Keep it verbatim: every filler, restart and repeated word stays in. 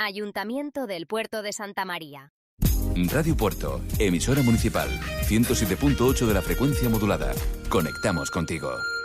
Ayuntamiento del Puerto de Santa María. Radio Puerto, emisora municipal, ciento siete punto ocho de la frecuencia modulada. Conectamos contigo.